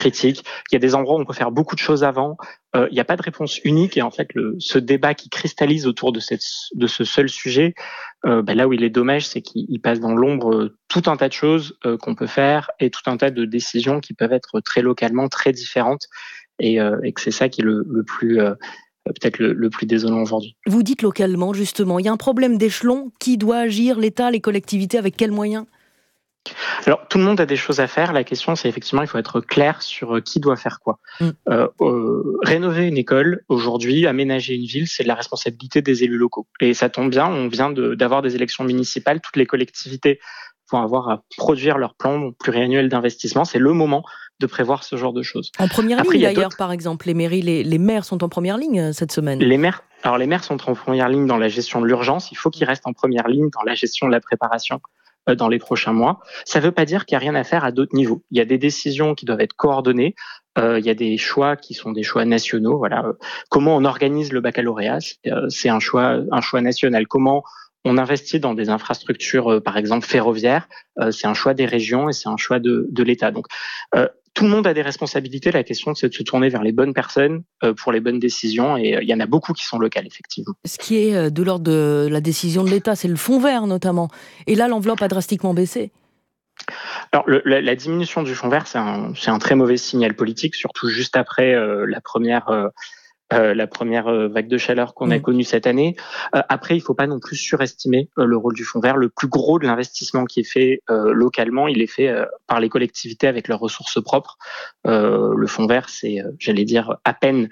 critique. Il y a des endroits où on peut faire beaucoup de choses avant. Il n'y a pas de réponse unique et en fait, ce débat qui cristallise autour de ce seul sujet, là où il est dommage, c'est qu'il passe dans l'ombre tout un tas de choses qu'on peut faire et tout un tas de décisions qui peuvent être très localement très différentes et que c'est ça qui est le plus peut-être le plus désolant aujourd'hui. Vous dites localement, justement, il y a un problème d'échelon. Qui doit agir? L'État, les collectivités, avec quels moyens? Alors, tout le monde a des choses à faire. La question, c'est effectivement, il faut être clair sur qui doit faire quoi. Rénover une école, aujourd'hui, aménager une ville, c'est de la responsabilité des élus locaux. Et ça tombe bien, on vient d'avoir des élections municipales. Toutes les collectivités vont avoir à produire leur plan pluriannuel d'investissement. C'est le moment de prévoir ce genre de choses. En première ligne, d'ailleurs, par exemple, les mairies, les maires sont en première ligne cette semaine. Les maires sont en première ligne dans la gestion de l'urgence. Il faut qu'ils restent en première ligne dans la gestion de la préparation dans les prochains mois. Ça ne veut pas dire qu'il n'y a rien à faire à d'autres niveaux. Il y a des décisions qui doivent être coordonnées. Il y a des choix qui sont des choix nationaux. Voilà. Comment on organise le baccalauréat, c'est un choix national. Comment on investit dans des infrastructures, par exemple ferroviaires, c'est un choix des régions et c'est un choix de l'État. Donc, tout le monde a des responsabilités. La question, c'est de se tourner vers les bonnes personnes pour les bonnes décisions. Et il y en a beaucoup qui sont locales, effectivement. Ce qui est de l'ordre de la décision de l'État, c'est le fonds vert, notamment. Et là, l'enveloppe a drastiquement baissé. Alors, la diminution du fonds vert, c'est un très mauvais signal politique, surtout juste après la première vague de chaleur qu'on a connue cette année. Après, il ne faut pas non plus surestimer le rôle du fonds vert. Le plus gros de l'investissement qui est fait localement, il est fait par les collectivités avec leurs ressources propres. Le fonds vert, c'est, j'allais dire, à peine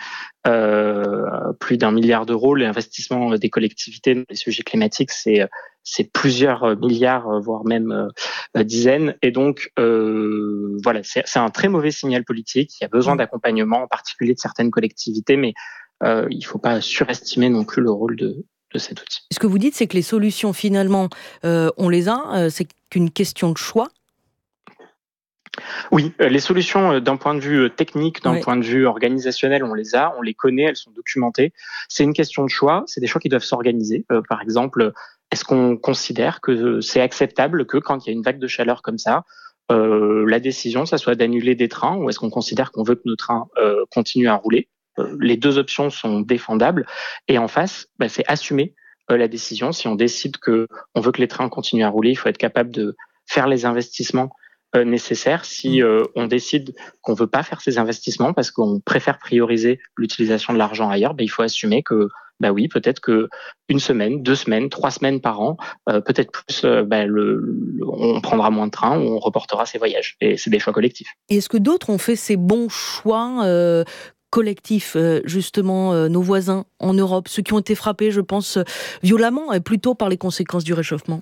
plus d'1 milliard d'euros. L'investissement des collectivités dans les sujets climatiques, c'est plusieurs milliards, voire même dizaines. Et donc, voilà, c'est un très mauvais signal politique. Il y a besoin d'accompagnement, en particulier de certaines collectivités, mais il ne faut pas surestimer non plus le rôle de cet outil. Ce que vous dites, c'est que les solutions, finalement, on les a. C'est qu'une question de choix. Oui, les solutions d'un point de vue technique, d'un point de vue organisationnel, on les a, on les connaît, elles sont documentées. C'est une question de choix, c'est des choix qui doivent s'organiser. Par exemple, est-ce qu'on considère que c'est acceptable que quand il y a une vague de chaleur comme ça, la décision, ça soit d'annuler des trains, ou est-ce qu'on considère qu'on veut que nos trains continuent à rouler? Les deux options sont défendables. Et en face, c'est assumer la décision. Si on décide qu'on veut que les trains continuent à rouler, il faut être capable de faire les investissements nécessaires. Si on décide qu'on veut pas faire ces investissements parce qu'on préfère prioriser l'utilisation de l'argent ailleurs, il faut assumer que oui, peut-être que 1 semaine, 2 semaines, 3 semaines par an, peut-être plus, on prendra moins de trains ou on reportera ses voyages. Et c'est des choix collectifs. Et est-ce que d'autres ont fait ces bons choix collectifs, justement, nos voisins en Europe, ceux qui ont été frappés, je pense, violemment, et plutôt par les conséquences du réchauffement?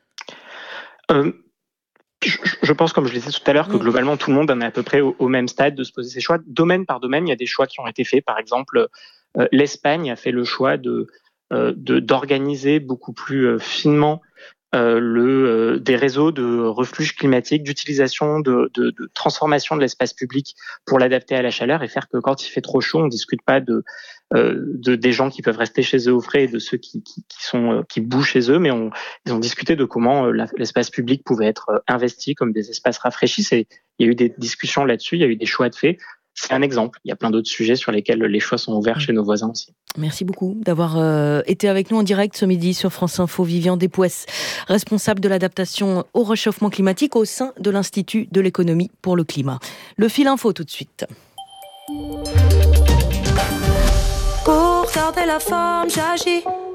Je pense, comme je le disais tout à l'heure, que globalement, tout le monde en est à peu près au même stade de se poser ses choix. Domaine par domaine, il y a des choix qui ont été faits. Par exemple, l'Espagne a fait le choix d'organiser beaucoup plus finement des réseaux de refuge climatique, d'utilisation, de transformation de l'espace public pour l'adapter à la chaleur et faire que quand il fait trop chaud, on discute pas des gens qui peuvent rester chez eux au frais et de ceux qui bougent chez eux, mais ils ont discuté de comment l'espace public pouvait être investi comme des espaces rafraîchis. Il y a eu des discussions là-dessus, il y a eu des choix de fait. C'est un exemple. Il y a plein d'autres sujets sur lesquels les choix sont ouverts chez nos voisins aussi. Merci beaucoup d'avoir été avec nous en direct ce midi sur France Info. Vivian Despouès, responsable de l'adaptation au réchauffement climatique au sein de l'Institut de l'économie pour le climat. Le fil info tout de suite. Pour garder la forme, j'agis.